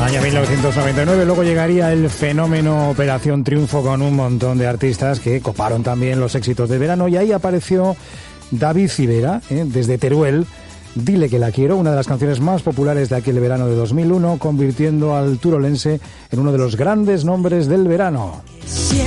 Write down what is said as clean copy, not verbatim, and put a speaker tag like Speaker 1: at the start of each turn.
Speaker 1: Año 1999, luego llegaría el fenómeno Operación Triunfo con un montón de artistas que coparon también los éxitos de verano, y ahí apareció David Civera, desde Teruel, Dile que la quiero, una de las canciones más populares de aquel verano de 2001, convirtiendo al turolense en uno de los grandes nombres del verano.